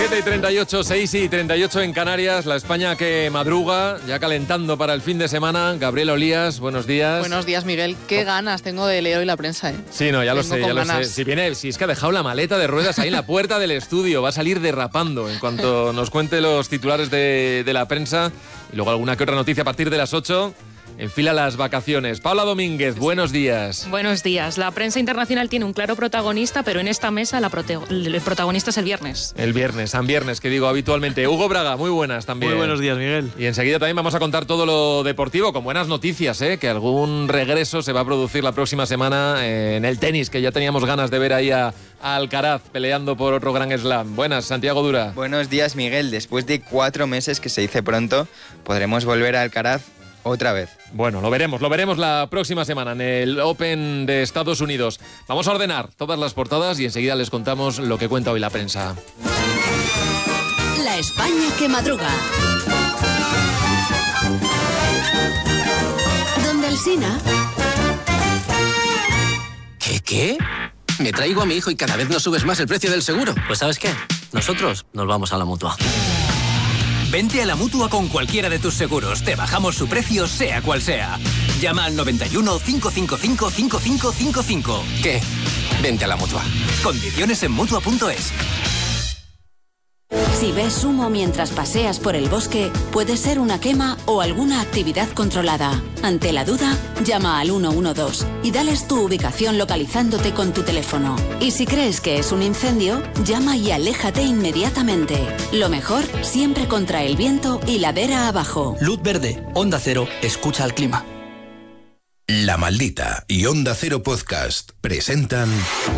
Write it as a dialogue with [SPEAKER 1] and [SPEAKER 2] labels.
[SPEAKER 1] 7:38, 6:38 en Canarias, la España que madruga, ya calentando para el fin de semana. Gabriel Olías, buenos días.
[SPEAKER 2] Buenos días, Miguel. Qué ganas tengo de leer hoy la prensa, ¿eh?
[SPEAKER 1] Sí, no, ya lo sé. Si es que ha dejado la maleta de ruedas ahí en la puerta del estudio, va a salir derrapando en cuanto nos cuente los titulares de la prensa y luego alguna que otra noticia a partir de las 8. Enfila las vacaciones. Paula Domínguez, buenos días.
[SPEAKER 3] Buenos días. La prensa internacional tiene un claro protagonista, pero en esta mesa el protagonista es el viernes.
[SPEAKER 1] El viernes, San Viernes, que digo habitualmente. Hugo Braga, muy buenas también.
[SPEAKER 4] Muy buenos días, Miguel.
[SPEAKER 1] Y enseguida también vamos a contar todo lo deportivo con buenas noticias, que algún regreso se va a producir la próxima semana en el tenis, que ya teníamos ganas de ver ahí a Alcaraz peleando por otro Grand Slam. Buenas, Santiago Dura.
[SPEAKER 5] Buenos días, Miguel. Después de 4 meses, que se dice pronto, podremos volver a Alcaraz otra vez.
[SPEAKER 1] Bueno, lo veremos la próxima semana en el Open de Estados Unidos. Vamos a ordenar todas las portadas y enseguida les contamos lo que cuenta hoy la prensa.
[SPEAKER 6] La España que madruga. Donde Alsina.
[SPEAKER 7] ¿Qué? Me traigo a mi hijo y cada vez nos subes más el precio del seguro.
[SPEAKER 8] Pues ¿sabes qué? Nosotros nos vamos a la Mutua.
[SPEAKER 9] Vente a la Mutua con cualquiera de tus seguros. Te bajamos su precio, sea cual sea. Llama al 91 555 5555.
[SPEAKER 7] ¿Qué? Vente a la Mutua.
[SPEAKER 9] Condiciones en Mutua.es.
[SPEAKER 6] Si ves humo mientras paseas por el bosque, puede ser una quema o alguna actividad controlada. Ante la duda, llama al 112 y dales tu ubicación localizándote con tu teléfono. Y si crees que es un incendio, llama y aléjate inmediatamente. Lo mejor, siempre contra el viento y ladera abajo.
[SPEAKER 10] Luz verde, Onda Cero, escucha al clima.
[SPEAKER 11] La Maldita y Onda Cero Podcast presentan